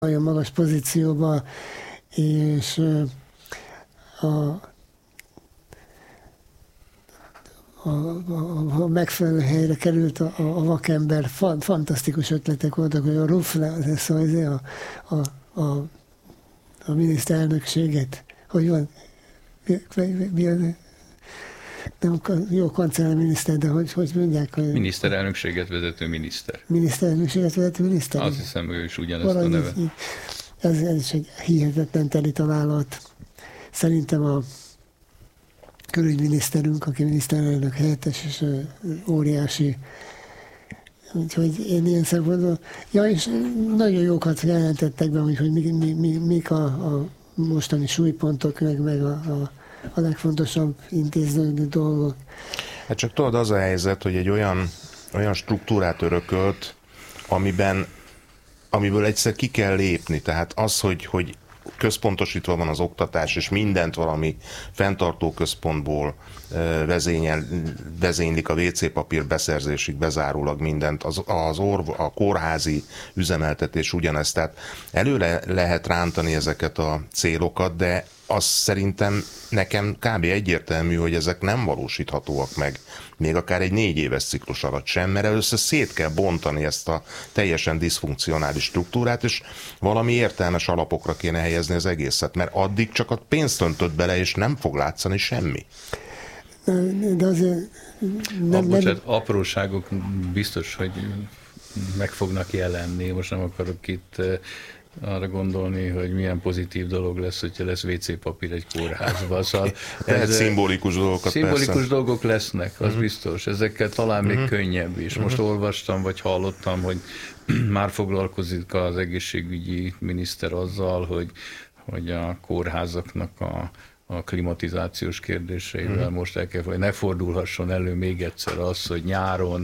nagyon magas pozícióba, és a megfelelő helyre került a vakember, fantasztikus ötletek voltak, hogy a RUF lesz a miniszterelnökséget, hogy van, nem jó kancellárminiszter, de hogy mondják? Hogy miniszterelnökséget vezető miniszter. Miniszterelnökséget vezető miniszter? Azt hiszem, ő is ugyanezt a neve. Ez is egy hihetetlen teli találat. Szerintem a külügyminiszterünk, aki miniszterelnök helyettes, és óriási. Úgyhogy én ilyen szempontból... Ja, és nagyon jókat jelentettek be, hogy mik a mostani súlypontok, meg a legfontosabb intézményi dolgok. Hát csak tudod, az a helyzet, hogy egy olyan struktúrát örökölt, amiből egyszer ki kell lépni. Tehát az, hogy központosítva van az oktatás, és mindent valami fenntartó központból vezénylik a WC papír beszerzésig bezárólag mindent, a kórházi üzemeltetés ugyanezt. Tehát előre lehet rántani ezeket a célokat, de az szerintem nekem kb. Egyértelmű, hogy ezek nem valósíthatóak meg, még akár egy 4 éves ciklus alatt sem, mert először szét kell bontani ezt a teljesen diszfunkcionális struktúrát, és valami értelmes alapokra kéne helyezni az egészet, mert addig csak a pénzt öntött bele, és nem fog látszani semmi. De azért bocsánat, apróságok biztos, hogy meg fognak jelenni. Most nem akarok itt arra gondolni, hogy milyen pozitív dolog lesz, hogyha lesz WC papír egy kórházban. Szóval ez szimbolikus dolgokat. Szimbolikus dolgok lesznek, az biztos. Ezekkel talán még könnyebb is. Most olvastam, vagy hallottam, hogy már foglalkozik az egészségügyi miniszter azzal, hogy a kórházaknak a klimatizációs kérdéseivel most el kell, hogy ne fordulhasson elő még egyszer az, hogy nyáron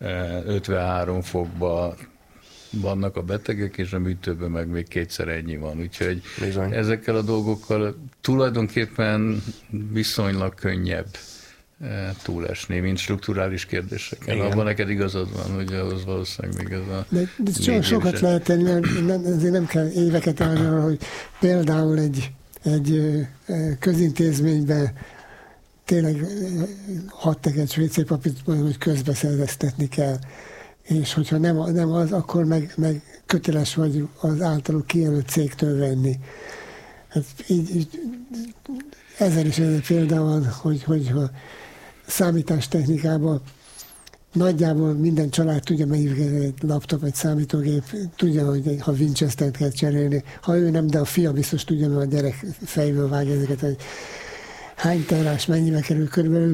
53 fokba vannak a betegek, és a műtőben meg még 2-szer ennyi van. Úgyhogy bizony. Ezekkel a dolgokkal tulajdonképpen viszonylag könnyebb túlesni, mint strukturális kérdéseken. Igen. Abban neked igazad van, hogy ahhoz valószínűleg még ez a... De csak sokat lehet tenni, mert ezért nem kell éveket állni arra, hogy például egy közintézményben tényleg 6 tekercs WC papírt, hogy közbeszereztetni kell. És hogyha nem az, akkor meg köteles vagy az általuk kijelölt cégtől venni. Hát így 1000 is példa van, hogy a számítástechnikában nagyjából minden család tudja, melyik egy laptop, egy számítógép, tudja, hogy ha Winchester-t kell cserélni. Ha ő nem, de a fia biztos tudja, mert a gyerek fejből vágja ezeket, hogy hány terás, mennyibe kerül körülbelül.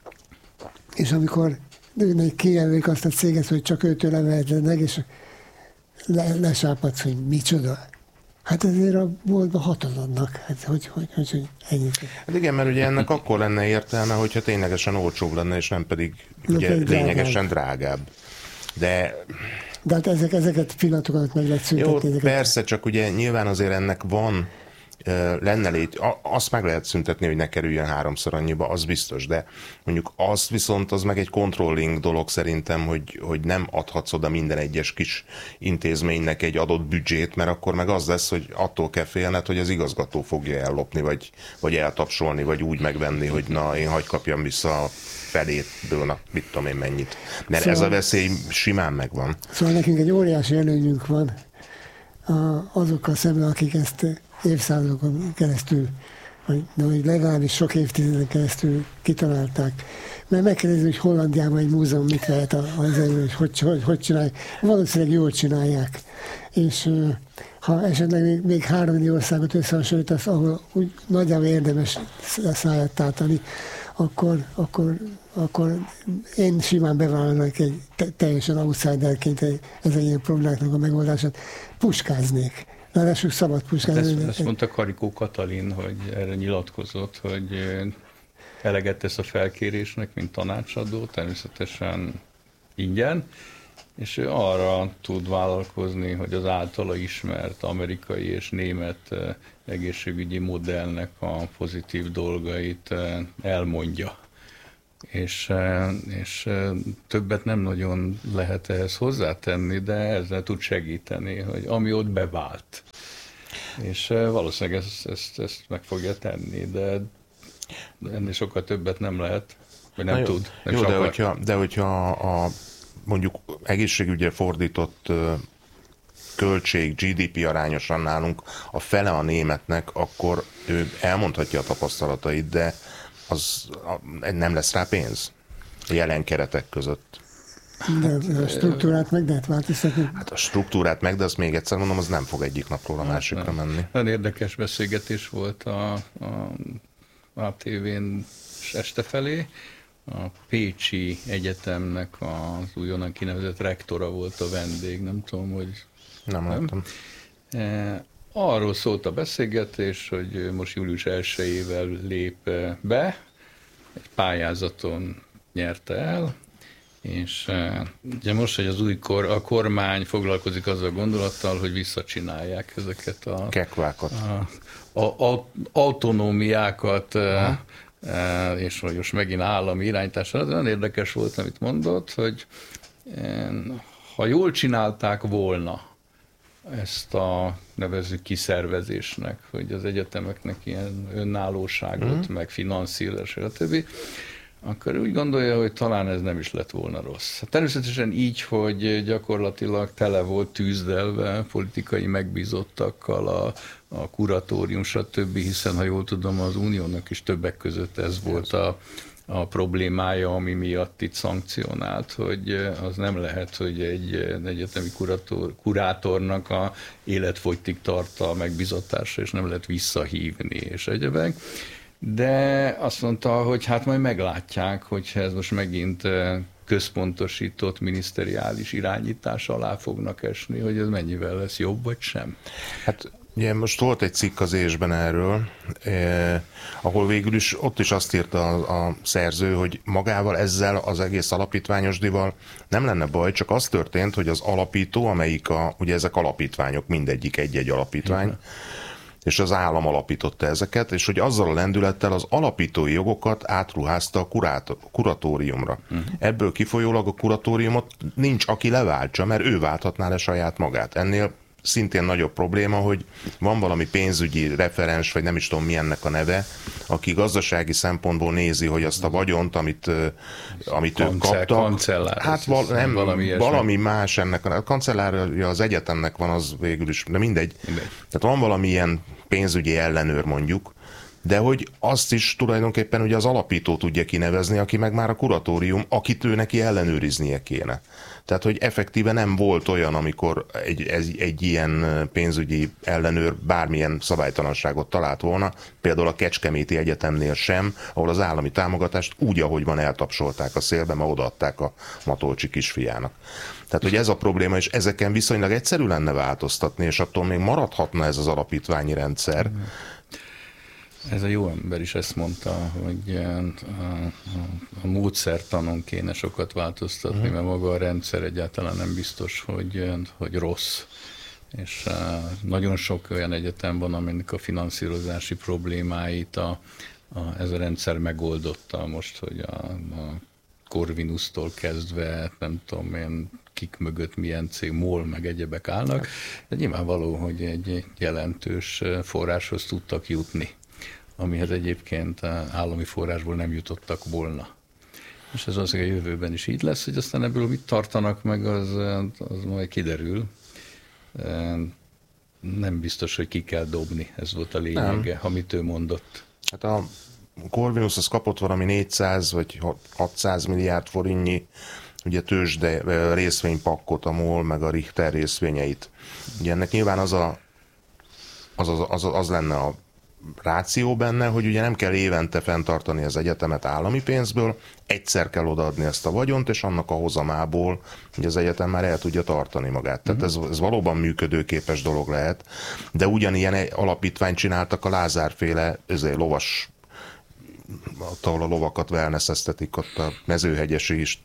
És amikor kijelölik azt a céget, hogy csak őtől leveheted meg, és lesápadsz, hogy micsoda. Hát ezért a boltban hatodadnak. Hát hogy ennyit. Hát igen, mert ugye ennek akkor lenne értelme, hogyha ténylegesen olcsóbb lenne, és nem pedig ugye lényegesen drágább. De hát ezeket pillanatokat meg lehet szüntetni. Jó, persze, csak ugye nyilván azért ennek van azt meg lehet szüntetni, hogy ne kerüljön 3-szor annyiba, az biztos, de mondjuk azt viszont az meg egy controlling dolog szerintem, hogy nem adhatsz oda minden egyes kis intézménynek egy adott büdzsét, mert akkor meg az lesz, hogy attól kell félned, hogy az igazgató fogja ellopni, vagy eltapsolni, vagy úgy megvenni, hogy na, én hagy kapjam vissza a felétből, mit tudom én mennyit. Mert szóval, ez a veszély simán megvan. Szóval nekünk egy óriási előnyünk van azokkal szemben, akik ezt évszázadokon keresztül, vagy legalábbis sok évtizeden keresztül kitalálták. Mert megkérdezni, hogy Hollandiában egy múzeum mit lehet az elő, hogy csinálják. Valószínűleg jól csinálják. És ha esetleg még 3 országot összehasonlítasz, ahol úgy nagyjából érdemes száját tátani, akkor én simán bevállalnak egy teljesen outsiderként ezen ilyen problémáknak a megoldását. Puskáznék. Ráadásul szabad puskázni. Ezt mondta Karikó Katalin, hogy erre nyilatkozott, hogy eleget tesz a felkérésnek, mint tanácsadó, természetesen ingyen, és ő arra tud vállalkozni, hogy az általa ismert amerikai és német egészségügyi modellnek a pozitív dolgait elmondja. és többet nem nagyon lehet ehhez hozzátenni, de ezzel tud segíteni, hogy ami ott bevált. És valószínűleg ezt meg fogja tenni, de ennél sokkal többet nem lehet, vagy nem tud. Nem jó, de hogyha a mondjuk egészségügyre fordított költség GDP arányosan nálunk a fele a németnek, akkor ő elmondhatja a tapasztalatait, de az nem lesz rá pénz a jelen keretek között. De a struktúrát meg lehet változtatni. Hát a struktúrát meg, de azt még egyszer mondom, az nem fog egyik napról a másikra menni. Nagyon érdekes beszélgetés volt a ATV-n este felé. A Pécsi Egyetemnek az újonnan kinevezett rektora volt a vendég, nem tudom, hogy... Nem láttam. Arról szólt a beszélgetés, hogy most július 1-ével lép be, egy pályázaton nyerte el, és ugye most, hogy a kormány foglalkozik azzal a gondolattal, hogy visszacsinálják ezeket a kekvákat, autonómiákat, és hogy most megint állami irányításra. Az olyan érdekes volt, amit mondott, hogy ha jól csinálták volna ezt a nevezzük kiszervezésnek, hogy az egyetemeknek ilyen önállóságot, meg finanszírozás, stb., akkor úgy gondolja, hogy talán ez nem is lett volna rossz. Természetesen így, hogy gyakorlatilag tele volt tűzdelve politikai megbízottakkal a kuratórium, stb., hiszen, ha jól tudom, az Uniónak is többek között ez volt a problémája, ami miatt itt szankcionált, hogy az nem lehet, hogy egy egyetemi kurátornak a életfogytig tart a megbízatása, és nem lehet visszahívni, és egyebek. De azt mondta, hogy hát majd meglátják, hogyha ez most megint központosított miniszteriális irányítás alá fognak esni, hogy ez mennyivel lesz jobb, vagy sem. Hát ugye most volt egy cikk az ésben erről, ahol végül is ott is azt írta a szerző, hogy magával ezzel az egész alapítványosdival nem lenne baj, csak az történt, hogy az alapító, amelyik ugye ezek alapítványok, mindegyik egy-egy alapítvány, és az állam alapította ezeket, és hogy azzal a lendülettel az alapítói jogokat átruházta a kuratóriumra. Ebből kifolyólag a kuratóriumot nincs, aki leváltsa, mert ő válthatná le saját magát. Ennél szintén nagyobb probléma, hogy van valami pénzügyi referens, vagy nem is tudom mi ennek a neve, aki gazdasági szempontból nézi, hogy azt a vagyont, amit ők kaptak. Kancellár. Hát valami más ennek. A kancellárja az egyetemnek van, az végül is, de mindegy. Tehát van valamilyen pénzügyi ellenőr mondjuk, de hogy azt is tulajdonképpen ugye az alapító tudja kinevezni, aki meg már a kuratórium, akit ő neki ellenőriznie kéne. Tehát, hogy effektíve nem volt olyan, amikor egy ilyen pénzügyi ellenőr bármilyen szabálytalanságot talált volna, például a Kecskeméti Egyetemnél sem, ahol az állami támogatást úgy, ahogy van, eltapsolták a szélbe, ma odaadták a Matolcsi kisfiának. Tehát, hogy ez a probléma, és ezeken viszonylag egyszerű lenne változtatni, és attól még maradhatna ez az alapítványi rendszer. Ez a jó ember is ezt mondta, hogy a módszertanon kéne sokat változtatni, mert maga a rendszer egyáltalán nem biztos, hogy rossz. És nagyon sok olyan egyetem van, aminek a finanszírozási problémáit ez a rendszer megoldotta most, hogy a Corvinustól kezdve, nem tudom én, kik mögött milyen cég, MOL, meg egyebek állnak, de nyilvánvaló, hogy egy jelentős forráshoz tudtak jutni, amihez egyébként állami forrásból nem jutottak volna. És ez az, hogy a jövőben is így lesz, hogy aztán ebből mit tartanak meg, az majd kiderül. Nem biztos, hogy ki kell dobni, ez volt a lényege, amit ő mondott. Hát a Corvinus az kapott valami 400 vagy 600 milliárd forintnyi ugye tőzsde részvénypakkot, a MOL meg a Richter részvényeit. Ugye ennek nyilván az lenne a ráció benne, hogy ugye nem kell évente fenntartani az egyetemet állami pénzből, egyszer kell odaadni ezt a vagyont, és annak a hozamából ugye az egyetem már el tudja tartani magát. Tehát ez valóban működőképes dolog lehet, de ugyanilyen alapítványt csináltak a Lázár-féle lovas, ahol a lovakat wellnesseztetik, ott a Mezőhegyesi is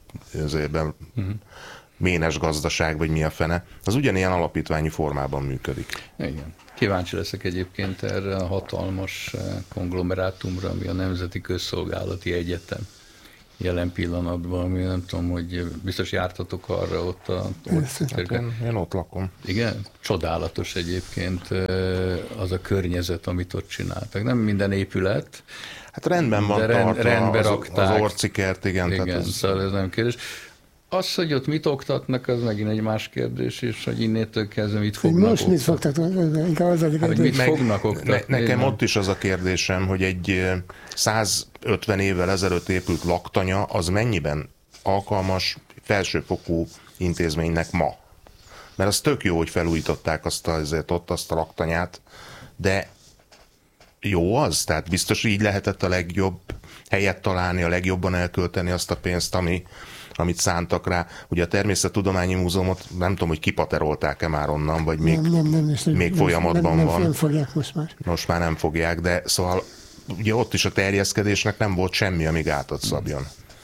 ménes gazdaság, vagy mi a fene, az ugyanilyen alapítványi formában működik. Igen. Kíváncsi leszek egyébként erre a hatalmas konglomerátumra, ami a Nemzeti Közszolgálati Egyetem. jelen pillanatban, ami nem tudom, hogy biztos jártatok arra ott Én ott lakom. Igen? Csodálatos egyébként az a környezet, amit ott csináltak. Nem minden épület. Hát rendben van tartva, rendbe rakták. Az orcikert, igen. Igen, szóval ez nem kérdés. Az, hogy ott mit oktatnak, az megint egy más kérdés, és hogy innétől kezdve mit fognak most mit mit fognak oktatni? Nekem ott is az a kérdésem, hogy egy 150 évvel ezelőtt épült laktanya, az mennyiben alkalmas felsőfokú intézménynek ma? Mert az tök jó, hogy felújították azt a laktanyát, de jó az? Tehát biztos így lehetett a legjobb helyet találni, a legjobban elkölteni azt a pénzt, amit szántak rá. Ugye a Természettudományi Múzeumot nem tudom, hogy kipaterolták-e már onnan, vagy még folyamatban van. Nem fogják most már. Most már nem fogják, de szóval ugye ott is a terjeszkedésnek nem volt semmi, amíg átat szabjon.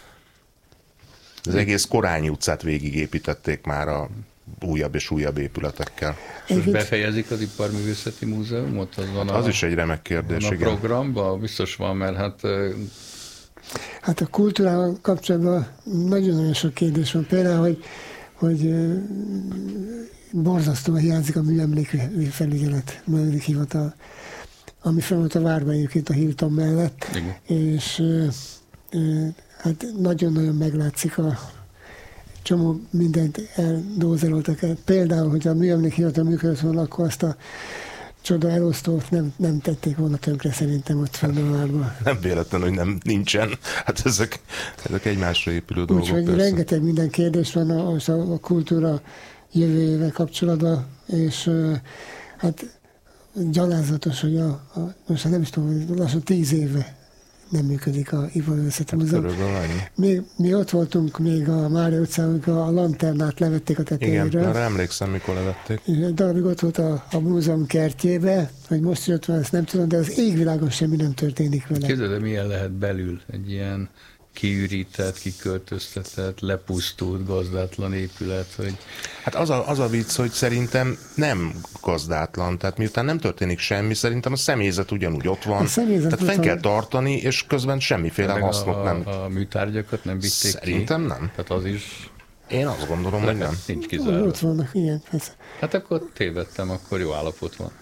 Az egész Korányi utcát végigépítették már a újabb és újabb épületekkel. Most befejezik az Iparművészeti Múzeumot? Az is egy remek kérdés. A programban biztos van, mert Hát a kultúrával kapcsolatban nagyon-nagyon sok kérdés van. Például, hogy borzasztóan hiányzik a műemlékfelügyelet, műemlékhivatal, ami fel volt a várban egyébként a Hilton mellett, igen. És hát nagyon-nagyon meglátszik csomó mindent eldózeroltak el. Például, hogy a műemlékhivatal működött volna, akkor azt a csoda elosztót nem tették volna tönkre szerintem ott fenn a várban. Nem véletlen, hogy nincsen. Hát ezek egymásra épülő dolgok. Úgyhogy rengeteg minden kérdés van a kultúra jövőjével kapcsolatban, és hát gyalázatos, hogy most nem is tudom, lassan 10 éve nem működik a Iparművészeti Múzeum. Mi ott voltunk még a Mária utcán, amikor a lanternát levették a tetejéről. Igen, arra emlékszem, mikor levették. Egy darabig ott volt a múzeum kertjébe, hogy most jött van, ezt nem tudom, de az égvilágon semmi nem történik vele. Képzeld, de milyen lehet belül egy ilyen kiürített, kiköltöztetett, lepusztult, gazdátlan épület, hogy... Hát az a vicc, hogy szerintem nem gazdátlan, tehát miután nem történik semmi, szerintem a személyzet ugyanúgy ott van, tehát fenn kell tartani, és közben semmiféle hasznot nem... A műtárgyakat nem vitték szerintem ki? Nem. Tehát az is... Én azt gondolom, hogy nem. Nincs kizárva. Ott vannak, igen, persze. Hát akkor tévedtem, akkor jó állapot van.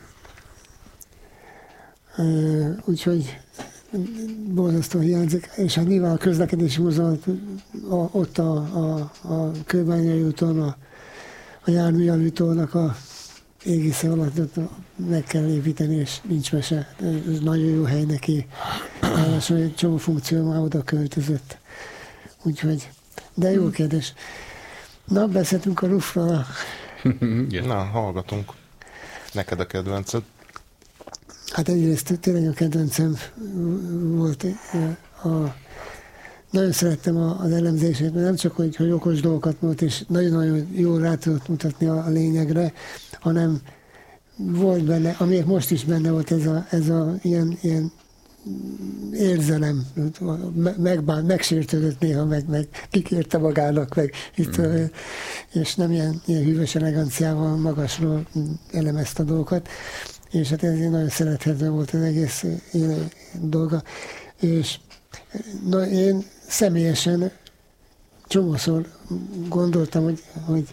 Úgyhogy borzasztó hiányzik, és hát nyilván a közlekedési múzeum ott a Kőbányai úton, a járműjavítónak a égisze alatt meg kell építeni, és nincs mese. Ez nagyon jó hely neki. Ráadásul egy csomó funkció már oda költözött. Úgyhogy, de jó kérdés. Na, beszéltünk a RUF-ról. Na, hallgatunk. Neked a kedvenced? Hát egyrészt tényleg a kedvencem volt. Nagyon szerettem az elemzését, mert nem csak, hogy okos dolgokat mondott, és nagyon-nagyon jól rá tudott mutatni a lényegre, hanem volt benne, ami most is benne volt ez a ilyen érzelem, megsértődött néha, meg kikérte magának, és nem ilyen hűvös eleganciával magasról elemezte a dolgokat. És hát ez nagyon szerethető volt az egész dolga. És én személyesen csomószor gondoltam, hogy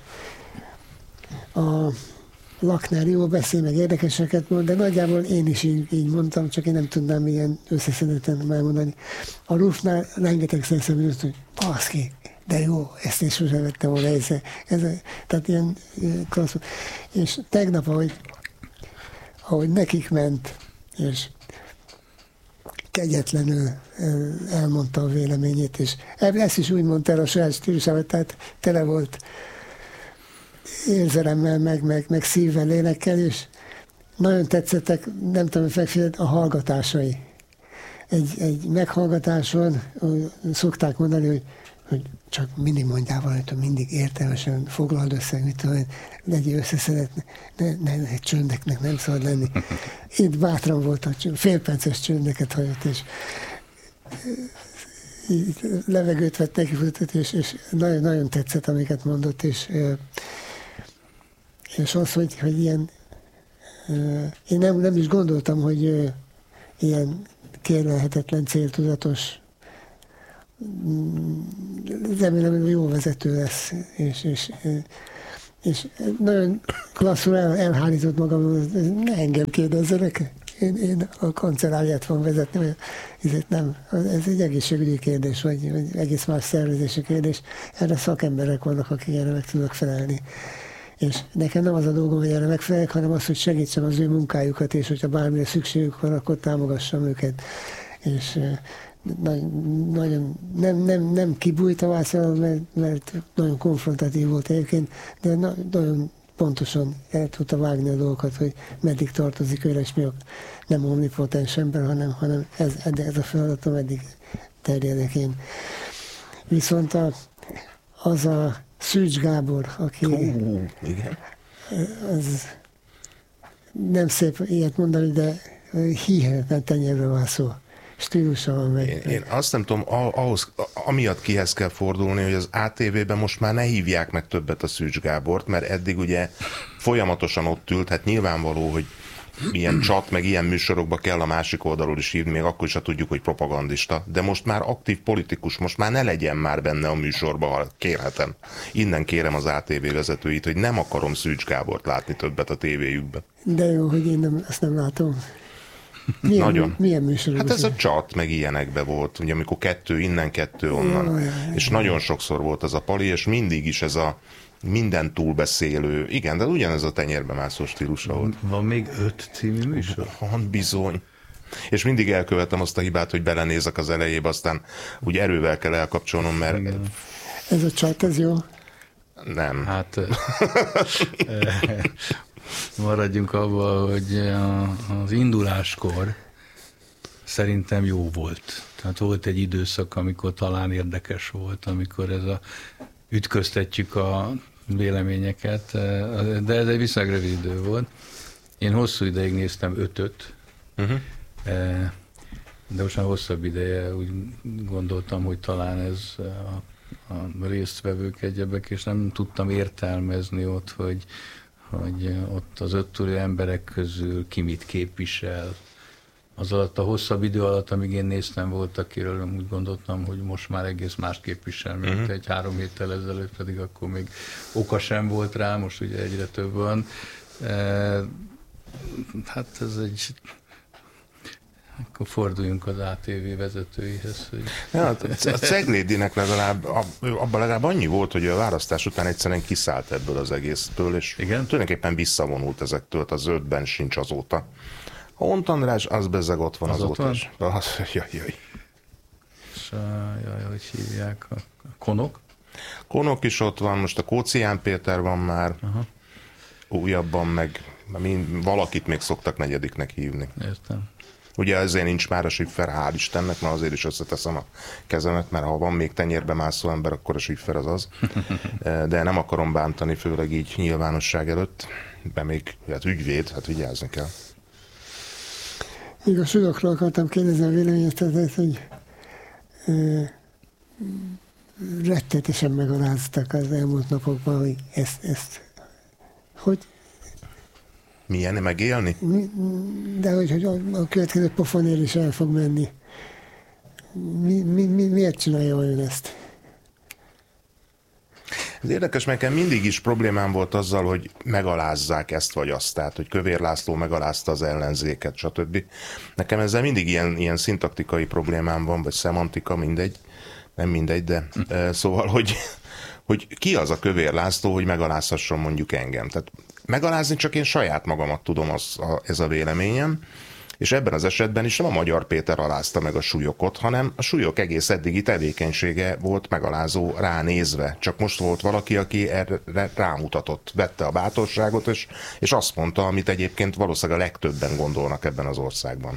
a Lakner jó beszél, meg érdekeseket mond, de nagyjából én is így mondtam, csak én nem tudnám ilyen összeszedetten elmondani. A RUF-nál rengeteg szemben azt, hogy baszki, de jó, ezt is sosem vettem volna észre. Tehát ilyen klassz. És tegnap, ahogy nekik ment, és kegyetlenül elmondta a véleményét, és ezt is úgy mondta el a saját stílusával, tehát tele volt érzelemmel, meg szívvel, lélekkel, és nagyon tetszettek, nem tudom, hogy a hallgatásai. Egy meghallgatáson szokták mondani, hogy csak mindig mondjál valamit, mindig értelmesen foglald össze, mit tudom, legyél összeszedett, ne csöndeknek nem szabad lenni. Itt bátran voltak, félperces csöndeket hagyott, és levegőt vett neki futott, és nagyon, nagyon tetszett, amiket mondott, és az, hogy ilyen én nem is gondoltam, hogy ilyen kérlelhetetlen, céltudatos remélem, hogy jó vezető lesz, és nagyon klasszul elhárított magam, ne engem kérdezzenek, én a kancelláriát fogom vezetni, vagy nem, ez egy egészségügyi kérdés, vagy egész más szervezési kérdés, erre szakemberek vannak, akik erre meg tudnak felelni. És nekem nem az a dolgom, hogy erre megfeleljek, hanem az, hogy segítsem az ő munkájukat, és hogyha bármilyen szükségük van, akkor támogassam őket. És nagyon nem kibújt a vászon, mert nagyon konfrontatív volt egyébként, de nagyon pontosan el tudta vágni a dolgokat, hogy meddig tartozik őre, és nem omnipotens ember, hanem ez a feladatom, eddig terjedek én. Viszont az a Szűcs Gábor, aki igen. Az nem szép ilyet mondani, de hihetetlen tenyérbe mászó stílusa van meg. Én azt nem tudom, amiatt kihez kell fordulni, hogy az ATV-ben most már ne hívják meg többet a Szűcs Gábort, mert eddig ugye folyamatosan ott ült, hát nyilvánvaló, hogy ilyen csat, meg ilyen műsorokba kell a másik oldalról is hívni, még akkor is, ha tudjuk, hogy propagandista, de most már aktív politikus, most már ne legyen már benne a műsorba, ha kérhetem. Innen kérem az ATV vezetőit, hogy nem akarom Szűcs Gábort látni többet a tévéjükben. De jó, hogy én ezt nem látom. Milyen műsorok? Hát ez a csat, meg ilyenekbe volt, ugye amikor 2 innen, 2 onnan. És nagyon sokszor volt ez a pali, és mindig is ez a minden túlbeszélő. Igen, de ugyanez a tenyérbe mászó stílusa volt. Van még 5 című műsor? Van, bizony. És mindig elkövetem azt a hibát, hogy belenézek az elejébe, aztán úgy erővel kell elkapcsolnom, mert... Igen. Ez a csat, ez jó? Nem. Hát maradjunk abban, hogy az induláskor szerintem jó volt. Tehát volt egy időszak, amikor talán érdekes volt, amikor ütköztetjük a véleményeket, de ez egy viszonylag rövid idő volt. Én hosszú ideig néztem 5-öt, de most már hosszabb ideje úgy gondoltam, hogy talán ez a résztvevők egyebek, és nem tudtam értelmezni ott, hogy ott az 5 túli emberek közül ki mit képvisel. Az alatt a hosszabb idő alatt, amíg én néztem, volt, akiről úgy gondoltam, hogy most már egész más képvisel, mint egy 3 héttel ezelőtt, pedig akkor még oka sem volt rá, most ugye egyre több van. Hát ez egy... Akkor forduljunk az ATV vezetőihez. Hogy... Ja, a Ceglédinek abban legalább annyi volt, hogy a választás után egyszerűen kiszállt ebből az egészből, és igen? Tulajdonképpen visszavonult ezektől, az 5-ben sincs azóta. A Hont András, az bezzeg ott van azóta is. Jaj. És hogy hívják? A Konok? Konok is ott van, most a Kócián Péter van már. Aha. Újabban meg valakit még szoktak 4-nek hívni. Értem. Ugye ezért nincs már a Schiffer, hál' Istennek, mert azért is összeteszem a kezemet, mert ha van még tenyérbe mászó ember, akkor a Schiffer az. De nem akarom bántani, főleg így nyilvánosság előtt, de még hát ügyvéd, hát vigyázni kell. Még a sudokról akartam kérdezni a véleményetet, hogy rettetesen megaláztak az elmúlt napokban, hogy ezt hogy milyen megélni? De hogy a következő pofonér is el fog menni. Miért csinálja olyan ezt? Ez érdekes, mert nekem mindig is problémám volt azzal, hogy megalázzák ezt vagy azt, tehát, hogy Kövér László megalázta az ellenzéket, stb. Nekem ezzel mindig ilyen szintaktikai problémám van, vagy szemantika, mindegy, nem mindegy, de szóval, hogy ki az a Kövér László, hogy megalázhasson mondjuk engem. Tehát megalázni csak én saját magamat tudom, ez a véleményem, és ebben az esetben is nem a Magyar Péter alázta meg a Súlyokot, hanem a Súlyok egész eddigi tevékenysége volt megalázó ránézve. Csak most volt valaki, aki erre rámutatott, vette a bátorságot, és azt mondta, amit egyébként valószínűleg a legtöbben gondolnak ebben az országban.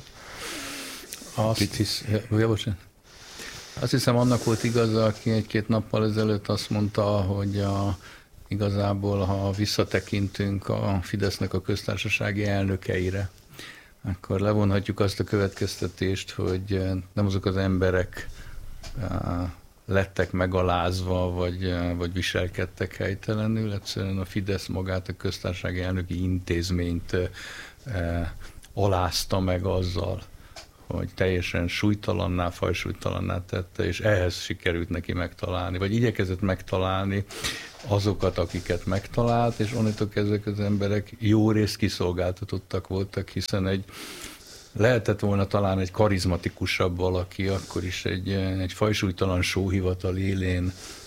Azt hiszem, annak volt igaza, aki 1-2 nappal ezelőtt azt mondta, hogy igazából, ha visszatekintünk a Fidesznek a köztársasági elnökeire, akkor levonhatjuk azt a következtetést, hogy nem azok az emberek lettek megalázva, vagy viselkedtek helytelenül, egyszerűen a Fidesz magát, a köztársasági elnöki intézményt alázta meg azzal, teljesen súlytalanná, fajsúlytalanná tette, és ehhez sikerült neki megtalálni, vagy igyekezett megtalálni azokat, akiket megtalált, és onnantól ezek az emberek jó részt kiszolgáltatottak voltak, hiszen lehetett volna talán egy karizmatikusabb valaki, akkor is egy fajsúlytalan sóhivatal élén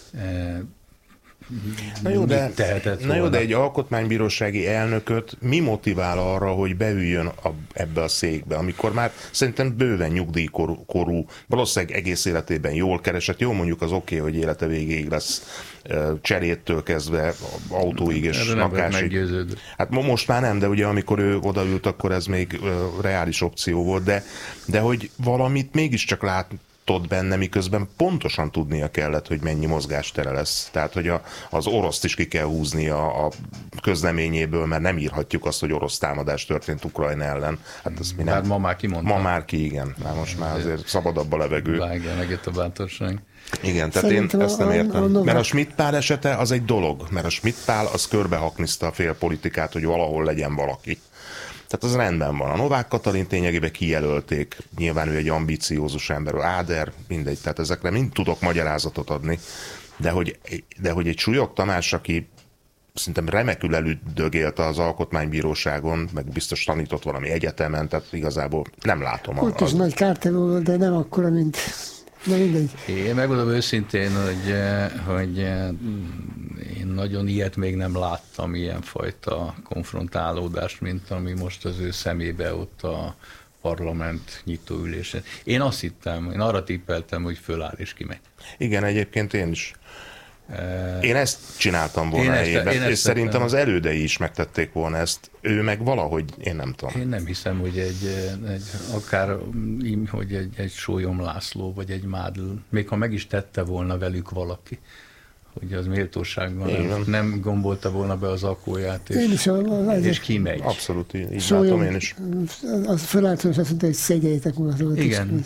Na jó, de egy alkotmánybírósági elnököt mi motivál arra, hogy beüljön ebbe a székbe, amikor már szerintem bőven nyugdíjkorú, valószínűleg egész életében jól keresett, jó mondjuk az oké, hogy élete végéig lesz cseréttől kezdve autóig és lakásig. Hát most már nem, de ugye amikor ő odaült, akkor ez még reális opció volt, de hogy valamit mégiscsak látott benne, miközben pontosan tudnia kellett, hogy mennyi mozgástere lesz. Tehát, hogy az oroszt is ki kell húzni a közleményéből, mert nem írhatjuk azt, hogy orosz támadás történt Ukrajna ellen. Hát ezt mi nem. Ma már kimondta. Ma már ki, igen. Már most már azért szabadabb a levegő. Vágja meg itt a bátorság. Igen, tehát szerintem én ezt nem értem. Mert a Schmidt-Pál esete az egy dolog, mert a Schmidt-Pál az körbehakniszta a félpolitikát, hogy valahol legyen valaki. Tehát az rendben van. A Novák Katalin lényegében kijelölték, nyilván ő egy ambiciózus ember, Áder, mindegy, tehát ezekre mind tudok magyarázatot adni, de hogy egy Súlyog Tamás, aki szerintem remekül elüldögélte az alkotmánybíróságon, meg biztos tanított valami egyetemen, tehát igazából nem látom. Ott is nagy kártevő, de nem akkora, mint... Na mindegy. Én megmondom őszintén, hogy én nagyon ilyet még nem láttam, ilyenfajta konfrontálódást, mint ami most az ő szemébe ott a parlament nyitóülésen. Én azt hittem, én arra tippeltem, hogy föláll és kimegy. Igen, egyébként én is. Én ezt csináltam volna helyében, és szerintem az elődei is megtették volna ezt. Ő meg valahogy, én nem tudom. Én nem hiszem, hogy egy Sólyom László, vagy egy Mádl, még ha meg is tette volna velük valaki, hogy az méltóságban nem gombolta volna be az akóját, és kimegy. Abszolút, így látom én is. Az fölálltam, és azt mondta, hogy szegyeljétek magadat. Igen.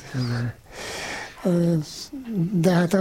De hát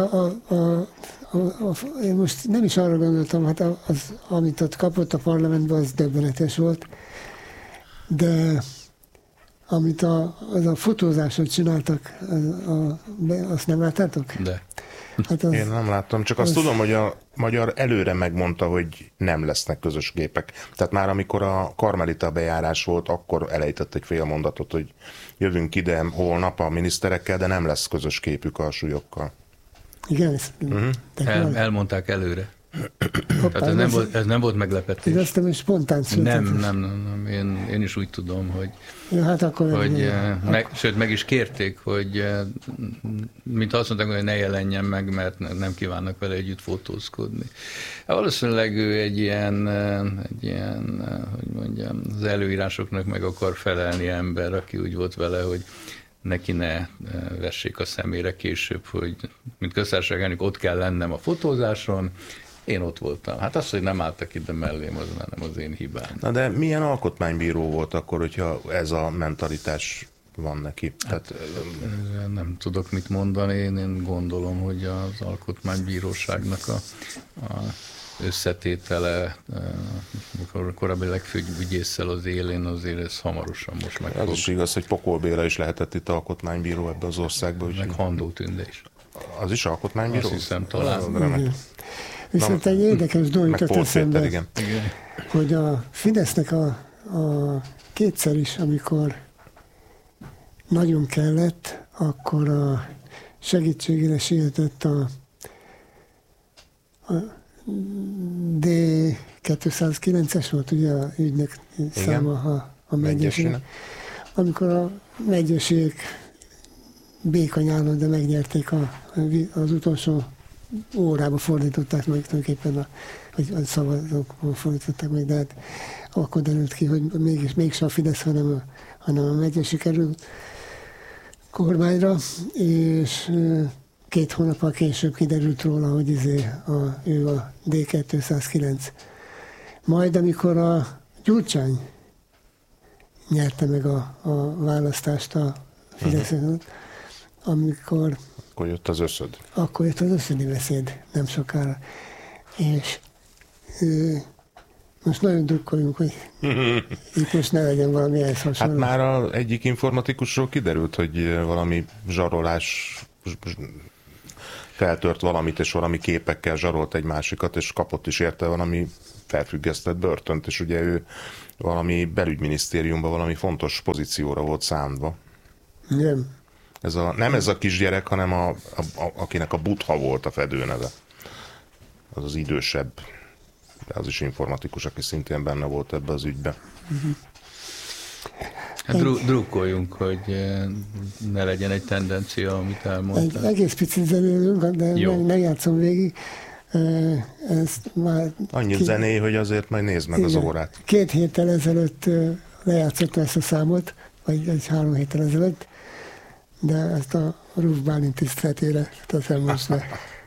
én most nem is arra gondoltam, hát amit ott kapott a parlamentben, az döbbenetes volt, de amit az a fotózásot csináltak, azt nem láttátok? De. Hát én nem láttam, csak azt tudom, hogy a magyar előre megmondta, hogy nem lesznek közös gépek. Tehát már amikor a Karmelita bejárás volt, akkor elejtett egy fél mondatot, hogy jövünk ide holnap a miniszterekkel, de nem lesz közös képük a súlyokkal. Igen, elmondták előre. Tehát ez nem volt meglepetés. Ez aztán spontán született. Nem. Én is úgy tudom, hogy, ja, hát akkor sőt, meg is kérték, hogy mint azt mondták, hogy ne jelenjen meg, mert nem kívánnak vele együtt fotózkodni. Valószínűleg ő egy ilyen, hogy mondjam, az előírásoknak meg akar felelni ember, aki úgy volt vele, hogy neki ne vessék a szemére később, hogy mint köztársaság ott kell lennem a fotózáson, én ott voltam. Hát az, hogy nem álltak ide mellém, az nem az én hibám. Na de milyen alkotmánybíró volt akkor, hogyha ez a mentalitás van neki? Hát, nem tudok mit mondani, én gondolom, hogy az alkotmánybíróságnak a összetétele, amikor korábbi legfőbb ügyésszel az élén, azért ez hamarosan most meg. Az is igaz, hogy Pokol Béla is lehetett itt alkotmánybíró ebbe az országba. Meg Handó Tünde is. Az is alkotmánybíró? Azt hiszem talán. Viszont egy érdekes dolog jutott eszembe, hogy a Fidesznek a kétszer is, amikor nagyon kellett, akkor a segítségére sietett a D209-es volt ugye a ügynek száma a Medgyesszinek. Amikor a Medgyessiek békanyálon, de megnyerték az utolsó órába fordították meg tulajdonképpen, vagy a szavazókból fordították meg, de hát akkor derült ki, hogy mégis a Fidesz, hanem a Medgyessy került kormányra, és 2 hónappal később kiderült róla, hogy ő a D209. Majd amikor a Gyurcsány nyerte meg a választást a Fideszön, akkor jött az összöd. Akkor jött az összödi beszéd, nem sokára. És Most nagyon drukkoljunk, hogy itt most ne legyen valami ehhez hasonló. Hát már egyik informatikusról kiderült, hogy valami zsarolás feltört valamit, és valami képekkel zsarolt egy másikat, és kapott is érte valami felfüggesztett börtönt, és ugye ő valami belügyminisztériumban valami fontos pozícióra volt számva. Igen. Nem ez a kisgyerek, hanem akinek a Butha volt a fedőneve. Az az idősebb, de az is informatikus, aki szintén benne volt ebbe az ügybe. Hát drukkoljunk, hogy ne legyen egy tendencia, amit elmondtál. Egy egész picit zenélünk, de megjátszom végig. Ezt már Annyit zené, hogy azért majd nézd meg az órát. 2 héttel ezelőtt lejátszottam ezt a számot, vagy 3 héttel ezelőtt, de ezt a Ruf Bálint tiszteletére teszem most le.